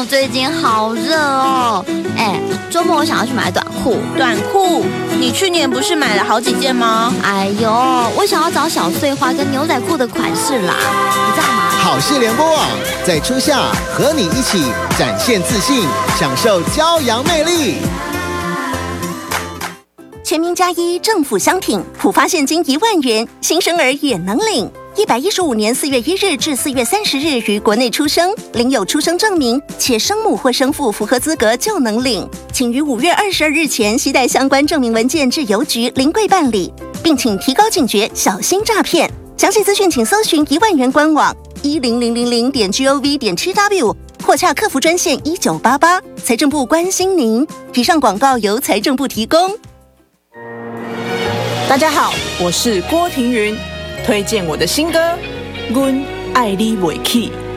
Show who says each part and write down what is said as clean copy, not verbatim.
Speaker 1: 最近好热哦。周末我想要去买短裤。
Speaker 2: 短裤？你去年不是买了好几件吗？
Speaker 1: 哎呦，我想要找小碎花跟牛仔裤的款式啦，你知道吗？
Speaker 3: 好事联播网在初夏和你一起展现自信，享受骄阳魅力。
Speaker 4: 全民+1政府相挺，普发现金1万元，新生儿也能领。115年4月1日至4月30日于国内出生，领有出生证明，且生母或生父符合资格就能领。请于5月22日前携带相关证明文件至邮局临柜办理，并请提高警觉，小心诈骗。详细资讯请搜寻1万元官网10000.gov.tw 或洽客服专线1988。财政部关心您。以上广告由财政部提供。
Speaker 5: 大家好，我是郭庭云，推荐我的新歌《阮爱你袂起》。